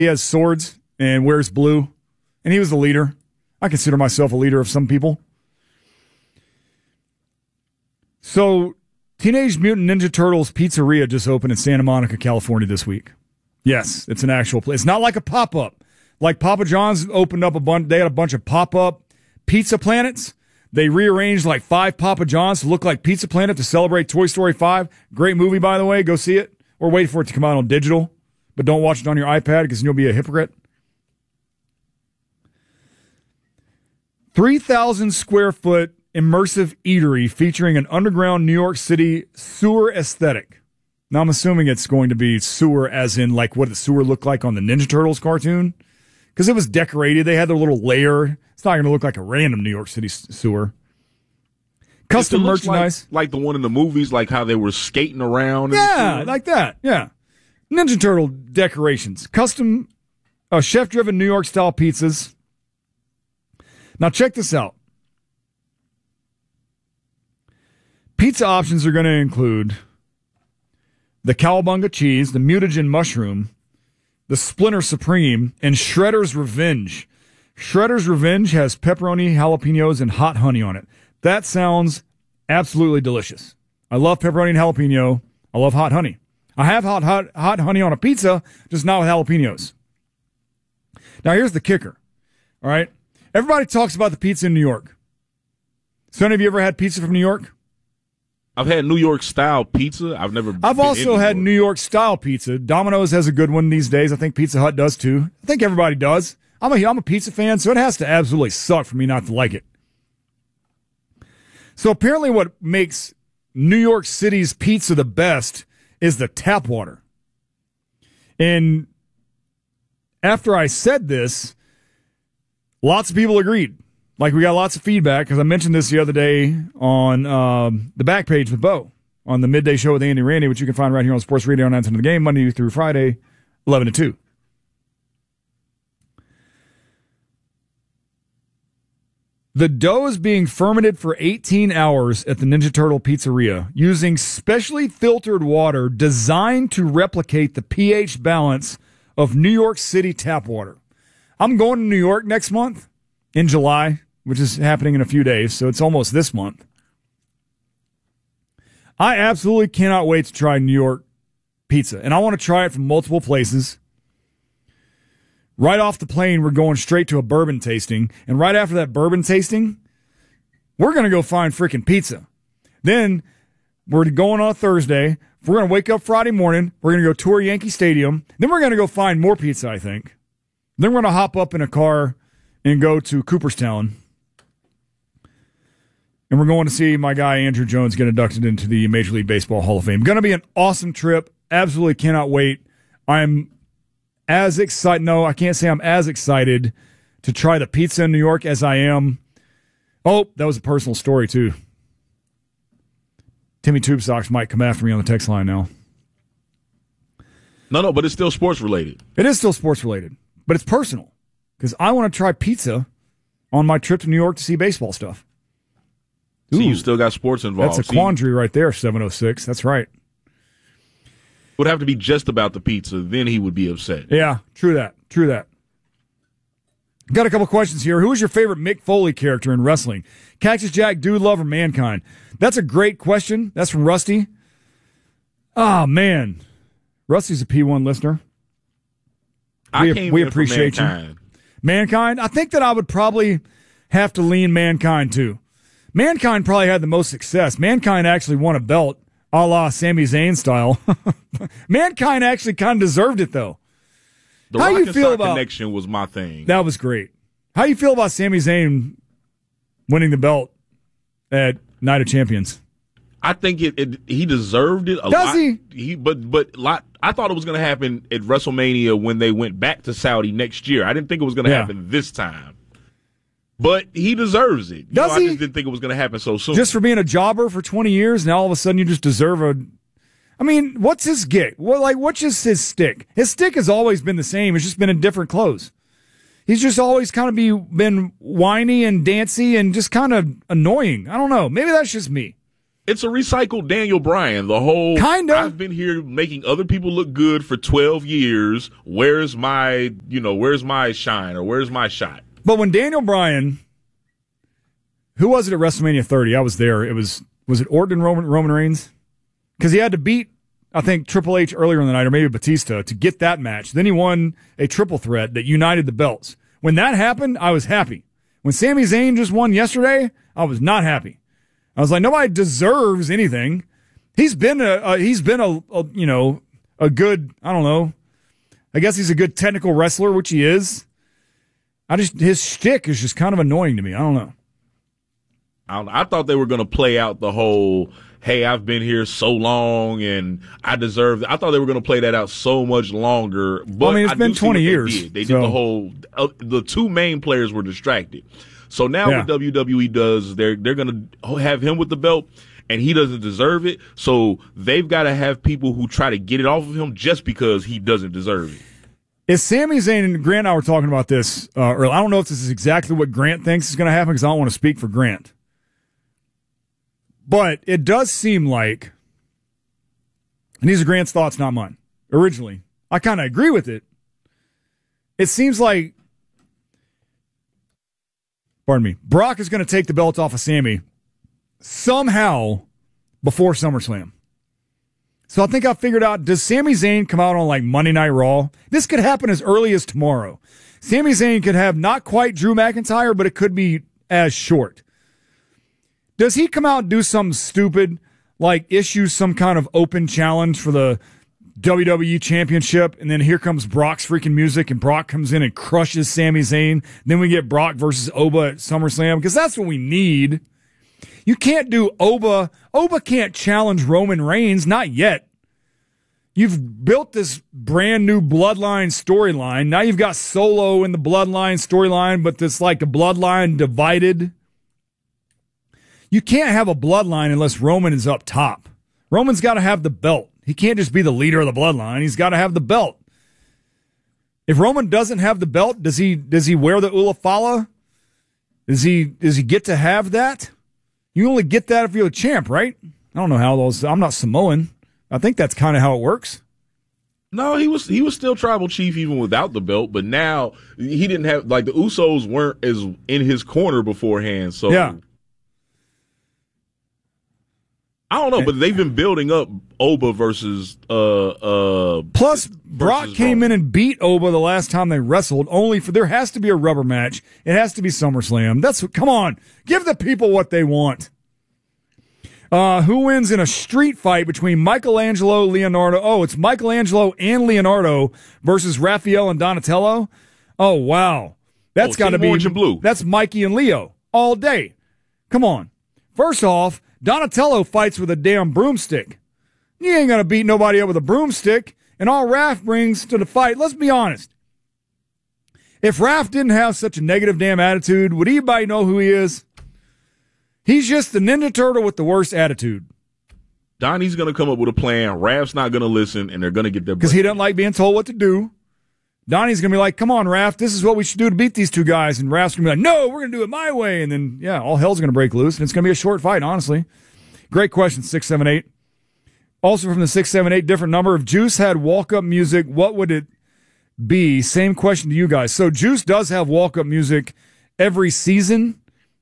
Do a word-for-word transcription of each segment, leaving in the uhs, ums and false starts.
he has swords and wears blue, and he was the leader. I consider myself a leader of some people. So, Teenage Mutant Ninja Turtles Pizzeria just opened in Santa Monica, California this week. Yes, it's an actual place. It's not like a pop-up. Like Papa John's opened up a bunch, they had a bunch of pop-up Pizza Planets. They rearranged like five Papa John's to look like Pizza Planet to celebrate Toy Story five. Great movie, by the way. Go see it. Or wait for it to come out on digital. But don't watch it on your iPad because you'll be a hypocrite. three thousand square foot immersive eatery featuring an underground New York City sewer aesthetic. Now, I'm assuming it's going to be sewer as in like what the sewer looked like on the Ninja Turtles cartoon. Because it was decorated. They had their little layer. It's not going to look like a random New York City sewer. Custom merchandise. Like, like the one in the movies, like how they were skating around. Yeah, like that. Yeah. Ninja Turtle decorations. Custom uh, chef-driven New York-style pizzas. Now, check this out. Pizza options are going to include the Cowabunga cheese, the mutagen mushroom, the Splinter Supreme, and Shredder's Revenge. Shredder's Revenge has pepperoni, jalapenos, and hot honey on it. That sounds absolutely delicious. I love pepperoni and jalapeno. I love hot honey. I have hot, hot, hot honey on a pizza, just not with jalapenos. Now, here's the kicker. All right? Everybody talks about the pizza in New York. So, any of you ever had pizza from New York? I've had New York style pizza. I've never. I've also had New York style pizza. Domino's has a good one these days. I think Pizza Hut does too. I think everybody does. I'm a I'm a pizza fan, so it has to absolutely suck for me not to like it. So apparently, what makes New York City's pizza the best is the tap water. And after I said this, lots of people agreed. Like, we got lots of feedback, because I mentioned this the other day on um, the back page with Bo on the Midday Show with Andy and Randy, which you can find right here on Sports Radio nine ten of the Game, Monday through Friday, eleven to two. The dough is being fermented for eighteen hours at the Ninja Turtle Pizzeria using specially filtered water designed to replicate the pH balance of New York City tap water. I'm going to New York next month in July, which is happening in a few days, so it's almost this month. I absolutely cannot wait to try New York pizza, and I want to try it from multiple places. Right off the plane, we're going straight to a bourbon tasting, and right after that bourbon tasting, we're going to go find freaking pizza. Then we're going on a Thursday. We're going to wake up Friday morning. We're going to go tour Yankee Stadium. Then we're going to go find more pizza, I think. Then we're going to hop up in a car and go to Cooperstown. And we're going to see my guy Andrew Jones get inducted into the Major League Baseball Hall of Fame. Going to be an awesome trip. Absolutely cannot wait. I'm as excited. No, I can't say I'm as excited to try the pizza in New York as I am. Oh, that was a personal story, too. Timmy Tube Socks might come after me on the text line now. No, no, but it's still sports related. It is still sports related, but it's personal because I want to try pizza on my trip to New York to see baseball stuff. Ooh, see, you still got sports involved. That's a quandary right there, seven oh six. That's right. It would have to be just about the pizza, then he would be upset. Yeah, true that. True that. Got a couple questions here. Who is your favorite Mick Foley character in wrestling? Cactus Jack, Dude Love, or Mankind? That's a great question. That's from Rusty. Oh, man. Rusty's a P one listener. I we, came we in appreciate for Mankind. you. Mankind? I think that I would probably have to lean Mankind, too. Mankind probably had the most success. Mankind actually won a belt, a la Sami Zayn style. Mankind actually kind of deserved it, though. The How Rock you and feel Sock about connection was my thing. That was great. How you feel about Sami Zayn winning the belt at Night of Champions? I think it, it he deserved it a Does lot. he? He but but lot I thought it was going to happen at WrestleMania when they went back to Saudi next year. I didn't think it was going to Yeah. happen this time. But he deserves it. You Does know, he? I just didn't think it was going to happen so soon. Just for being a jobber for twenty years, and all of a sudden you just deserve a. I mean, what's his gig? What like what's just his stick? His stick has always been the same. It's just been in different clothes. He's just always kind of be been whiny and dancy and just kind of annoying. I don't know. Maybe that's just me. It's a recycled Daniel Bryan. The whole Kinda. I've been here making other people look good for twelve years. Where's my, you know, where's my shine or where's my shot? But when Daniel Bryan, who was it at WrestleMania thirty? I was there. It was was it Orton and Roman Roman Reigns? Because he had to beat, I think, Triple H earlier in the night, or maybe Batista, to get that match. Then he won a triple threat that united the belts. When that happened, I was happy. When Sami Zayn just won yesterday, I was not happy. I was like, nobody deserves anything. He's been a, a he's been a, a you know a good I don't know. I guess he's a good technical wrestler, which he is. I just his shtick is just kind of annoying to me. I don't know. I, don't, I thought they were going to play out the whole, hey, I've been here so long and I deserve. I thought they were going to play that out so much longer. But well, I mean, it's I been twenty years. They did, they so. did the whole. Uh, the two main players were distracted. So now yeah. what W W E does, they're they're going to have him with the belt, and he doesn't deserve it. So they've got to have people who try to get it off of him just because he doesn't deserve it. Is Sami Zayn, and Grant and I were talking about this uh, earlier. I don't know if this is exactly what Grant thinks is going to happen because I don't want to speak for Grant. But it does seem like, and these are Grant's thoughts, not mine, originally. I kind of agree with it. It seems like, pardon me, Brock is going to take the belt off of Sami somehow before SummerSlam. So I think I figured out, does Sami Zayn come out on like Monday Night Raw? This could happen as early as tomorrow. Sami Zayn could have not quite Drew McIntyre, but it could be as short. Does he come out and do something stupid, like issue some kind of open challenge for the W W E Championship, and then here comes Brock's freaking music, and Brock comes in and crushes Sami Zayn? Then we get Brock versus Oba at SummerSlam, because that's what we need. You can't do Oba. Oba can't challenge Roman Reigns, not yet. You've built this brand new Bloodline storyline. Now you've got Solo in the Bloodline storyline, but it's like a Bloodline divided. You can't have a Bloodline unless Roman is up top. Roman's got to have the belt. He can't just be the leader of the Bloodline. He's got to have the belt. If Roman doesn't have the belt, does he does he wear the Ulafala? Does he does he get to have that? You only get that if you're the champ, right? I don't know how those. I'm not Samoan. I think that's kind of how it works. No, he was he was still tribal chief even without the belt, but now he didn't have, like, the Usos weren't as in his corner beforehand. So yeah. I don't know, but they've been building up Oba versus uh uh. Plus, Brock versus came Roman. in and beat Oba the last time they wrestled. Only for there has to be a rubber match. It has to be SummerSlam. That's what, come on, give the people what they want. Uh, who wins in a street fight between Michelangelo, Leonardo? Oh, it's Michelangelo and Leonardo versus Raphael and Donatello. Oh wow, that's oh, got to be orange and blue. That's Mikey and Leo all day. Come on. First off, Donatello fights with a damn broomstick. You ain't gonna beat nobody up with a broomstick. And all Raph brings to the fight, let's be honest. If Raph didn't have such a negative damn attitude, would anybody know who he is? He's just the Ninja Turtle with the worst attitude. Donnie's going to come up with a plan. Raph's not going to listen, and they're going to get their... Because he doesn't like being told what to do. Donnie's going to be like, come on, Raph, this is what we should do to beat these two guys. And Raph's going to be like, no, we're going to do it my way. And then, yeah, all hell's going to break loose. And it's going to be a short fight, honestly. Great question, six seven eight. Also from the six seven eight, different number. If Juice had walk-up music, what would it be? Same question to you guys. So Juice does have walk-up music every season.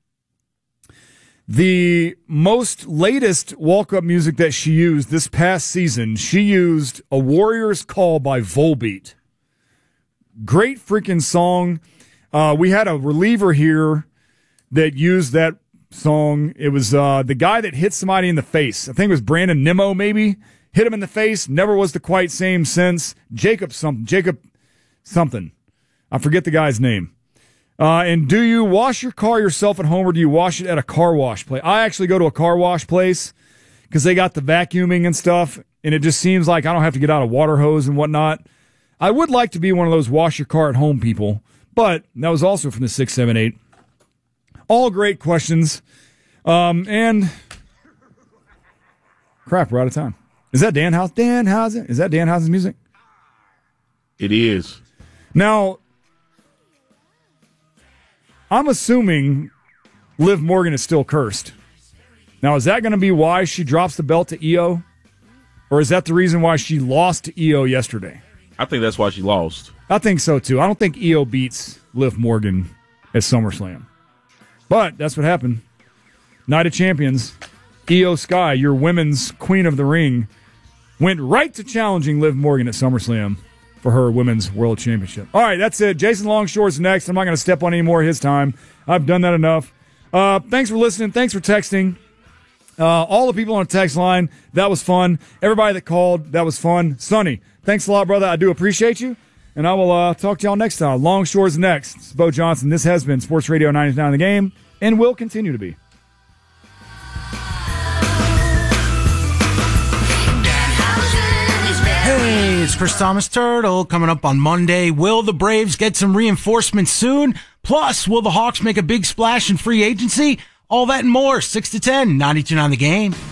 The most latest walk-up music that she used this past season, she used A Warrior's Call by Volbeat. Great freaking song. Uh, we had a reliever here that used that song. It was uh, the guy that hit somebody in the face. I think it was Brandon Nimmo, maybe. Hit him in the face. Never was the quite same since. Jacob something. Jacob something. I forget the guy's name. Uh, and do you wash your car yourself at home, or do you wash it at a car wash place? I actually go to a car wash place because they got the vacuuming and stuff, and it just seems like I don't have to get out a water hose and whatnot. I would like to be one of those wash your car at home people, but that was also from the six seven eight. All great questions. Um, and crap, we're out of time. Is that Danhausen? Danhausen? Is that Danhausen's music? It is. Now, I'm assuming Liv Morgan is still cursed. Now, is that going to be why she drops the belt to Io? Or is that the reason why she lost to Io yesterday? I think that's why she lost. I think so, too. I don't think Io beats Liv Morgan at SummerSlam. But that's what happened. Night of Champions, Io Sky, your women's queen of the ring, went right to challenging Liv Morgan at SummerSlam for her women's world championship. All right, that's it. Jason Longshore's next. I'm not going to step on any more of his time. I've done that enough. Uh, thanks for listening. Thanks for texting. Uh, all the people on the text line, that was fun. Everybody that called, that was fun. Sonny, thanks a lot, brother. I do appreciate you. And I will uh, talk to y'all next time. Longshore's next. It's Bo Johnson. This has been Sports Radio ninety-nine The Game and will continue to be. Hey, it's Chris Thomas Turtle coming up on Monday. Will the Braves get some reinforcements soon? Plus, will the Hawks make a big splash in free agency? All that and more, six to ten, ninety-two point nine The Game.